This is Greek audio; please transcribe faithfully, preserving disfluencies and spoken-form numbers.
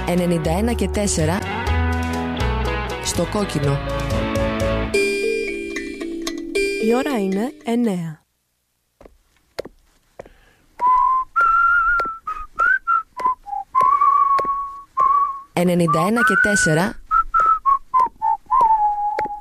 ενενήντα ένα και τέσσερα στο κόκκινο. Η ώρα είναι εννέα. ενενήντα ένα και τέσσερα